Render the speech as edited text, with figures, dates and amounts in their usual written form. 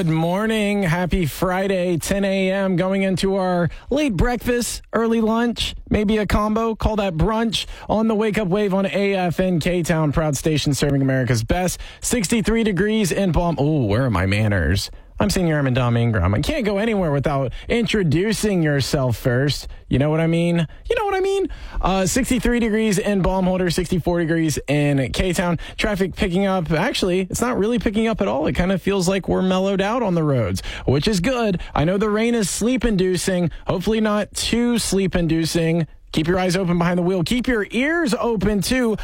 Good morning. Happy Friday, 10 a.m. Going into our late breakfast, early lunch, maybe a combo. Call that brunch on the Wake Up Wave on AFN K-Town. Proud station serving America's best. 63 degrees in Balm. Oh, where are my manners? I'm Senior Airman Dom Ingram. I can't go anywhere without introducing yourself first. You know what I mean? 63 degrees in Baumholder, 64 degrees in K-Town. Traffic picking up. Actually, it's not really picking up at all. It kind of feels like we're mellowed out on the roads, which is good. I know the rain is sleep-inducing. Hopefully not too sleep-inducing. Keep your eyes open behind the wheel. Keep your ears open, too.